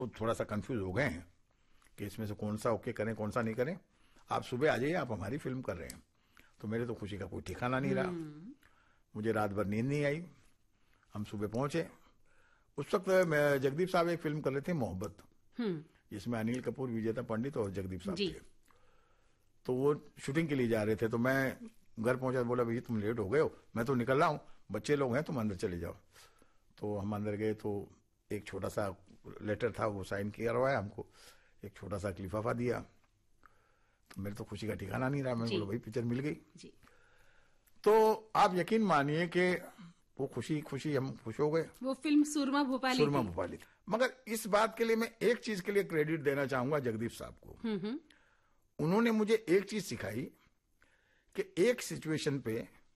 वो थोड़ा सा कंफ्यूज हो गए हैं कि इसमें से कौन सा ओके करें कौन सा नहीं करें। आप सुबह आ जाइए, आप हमारी फिल्म कर रहे हैं। तो मेरे तो खुशी का कोई ठिकाना नहीं रहा। मुझे रात भर नींद नहीं आई। हम सुबह पहुंचे। उस वक्त जगदीप साहब एक फिल्म कर रहे थे, मोहब्बत, जिसमें अनिल कपूर, विजेता पंडित और जगदीप साहब थे। तो वो शूटिंग के लिए जा रहे थे। तो मैं घर पहुंचा, बोला भैया तुम लेट हो गए हो, मैं तो निकल रहा हूं, बच्चे लोग हैं, तुम अंदर चले जाओ। तो हम अंदर गए तो एक छोटा सा लेटर था, वो साइन करवाया हमको, एक छोटा सा लिफाफा दिया। तो मेरे तो खुशी का ठिकाना नहीं रहा। मैंने बोला भाई पिक्चर मिल गई जी। तो आप यकीन मानिए कि वो खुशी हम खुश हो गए। वो फिल्म सुरमा भोपाली थी। मगर इस बात के लिए मैं एक चीज के लिए क्रेडिट देना चाहूंगा जगदीप साहब को। उन्होंने मुझे एक चीज सिखाई कि एक सिचुएशन पे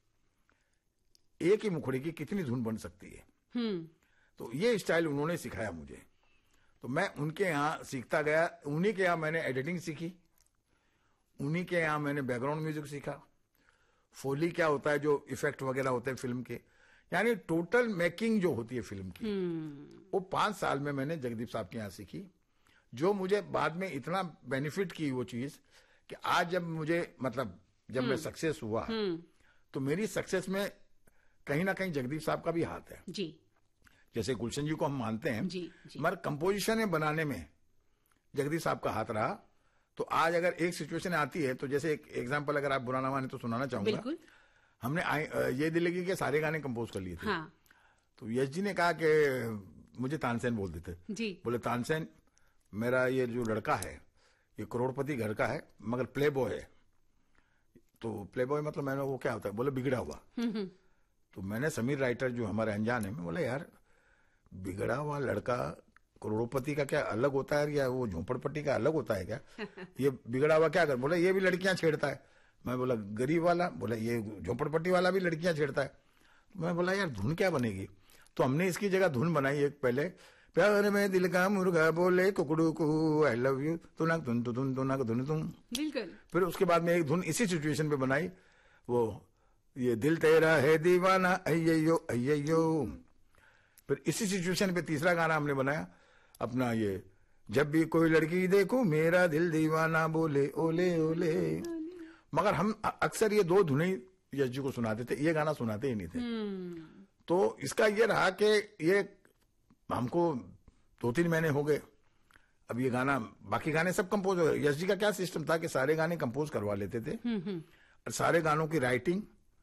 एक ही मुखड़े की कितनी धुन बन सकती है। तो ये स्टाइल उन्होंने सिखाया मुझे। तो मैं उनके यहां सीखता गया। उन्हीं के यहां मैंने एडिटिंग सीखी, उन्हीं के यहां मैंने बैकग्राउंड म्यूजिक सीखा, फोली क्या होता है, जो इफेक्ट वगैरह होते हैं फिल्म के, यानी टोटल मेकिंग जो होती है फिल्म की, वो 5 साल में मैंने जगदीप साहब के यहां सीखी। जो मुझे बाद में इतना बेनिफिट की वो चीज कि आज जब मुझे जब मैं सक्सेस हुआ तो मेरी सक्सेस में कहीं ना कहीं जगदीप साहब का भी हाथ है जी। जैसे गुलशन जी को हम मानते हैं जी। मगर कंपोजिशन बनाने में जगदीप साहब का हाथ रहा। तो आज अगर एक सिचुएशन आती है, तो जैसे एक एग्जांपल अगर आप बुरा ना माने तो सुनाना चाहूंगा। बिल्कुल। हमने ये दिल्ली के सारे गाने कंपोज कर लिए थे। हाँ। तो यश जी ने कहा कि मुझे तानसेन बोल देते जी। बोले तानसेन, मेरा ये जो लड़का है ये करोड़पति घर का है मगर प्ले बॉय है। तो प्ले बॉय मतलब मैंने वो क्या होता है, बोले बिगड़ा हुआ। तो मैंने समीर राइटर जो हमारे अनजान है, मैं बोला यार बिगड़ा हुआ लड़का करोड़पति का क्या अलग होता है, या वो झोपड़पट्टी का अलग होता है क्या? ये बिगड़ा हुआ क्या कर, बोला ये भी लड़कियां छेड़ता है। मैं बोला गरीब वाला, बोला ये झोपड़पट्टी वाला भी लड़कियां छेड़ता है। तो मैं बोला यार धुन क्या बनेगी? तो हमने इसकी जगह धुन बनाई एक पहले, प्यार में दिल का मुर्गा बोले कुकड़ू को आई लव यू, तुनक धुन धुन तुम। बिल्कुल। फिर उसके बाद में एक धुन इसी सिचुएशन पे बनाई, वो ये दिल तेरा है दीवाना अय्यो अय्यो। फिर इसी सिचुएशन पे तीसरा गाना हमने बनाया अपना, ये जब भी कोई लड़की देखो मेरा दिल दीवाना बोले ओले ओले। मगर हम अक्सर ये 2 धुनें यश जी को सुनाते थे, ये गाना सुनाते ही नहीं थे। तो इसका ये रहा कि ये हमको 2-3 महीने हो गए, अब ये गाना, बाकी गाने सब कंपोज हो गए। यश जी का क्या सिस्टम था कि सारे गाने कंपोज करवा लेते थे और सारे गानों की राइटिंग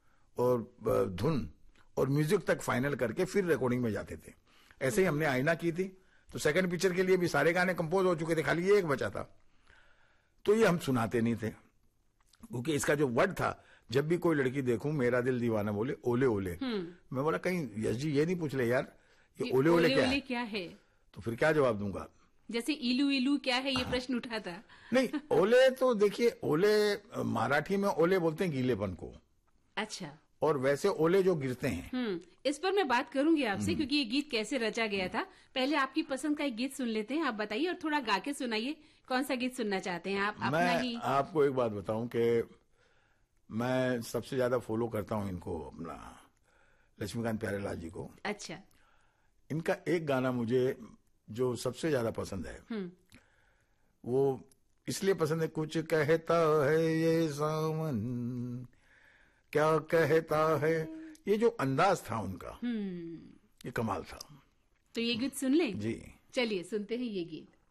और धुन और म्यूजिक तक फाइनल करके फिर रिकॉर्डिंग में जाते थे। ऐसे ही हमने आईना की थी। तो सेकंड पिक्चर के लिए भी सारे गाने कंपोज हो चुके थे, खाली ये एक बचा था। तो ये हम सुनाते नहीं थे क्योंकि इसका जो वर्ड था, जब भी कोई लड़की देखूं मेरा दिल दीवाना बोले ओले ओले। मैं बोला कहीं यश जी ये नहीं पूछ ले यार ये ओले ओले क्या है? तो फिर क्या जवाब दूंगा? जैसे इलू इलू क्या है, ये प्रश्न उठा था। नहीं, ओले तो देखिए, ओले मराठी में ओले बोलते हैं गीलेपन को। अच्छा। और वैसे ओले जो गिरते हैं। इस पर मैं बात करूंगी आपसे, क्योंकि ये गीत कैसे रचा गया था। पहले आपकी पसंद का एक गीत सुन लेते हैं, आप बताइए और थोड़ा गा के सुनाइए। कौन सा गीत सुनना चाहते हैं आप? अपना ही। आपको एक बात बताऊं कि मैं सबसे ज्यादा फॉलो करता हूं इनको, अपना लक्ष्मीकांत प्यारेलाल जी को। अच्छा। इनका एक गाना मुझे जो सबसे ज्यादा पसंद है, वो इसलिए पसंद है, कुछ कहता है ये सावन क्या कहता है। ये जो अंदाज था उनका, ये कमाल था। तो ये गीत सुन लें? जी चलिए सुनते हैं ये गीत।